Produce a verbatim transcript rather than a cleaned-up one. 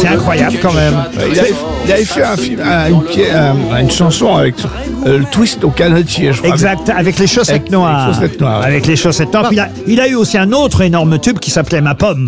C'est incroyable quand même. Il avait, il avait fait un film, un- une, pièce- un- une chanson avec euh, le twist au canotier, je crois. Exact, avec les chaussettes Avec- noires. avec les chaussettes noires, ouais. Avec les chaussettes noires. Puis il a, il a eu aussi un autre énorme tube qui s'appelait Ma Pomme.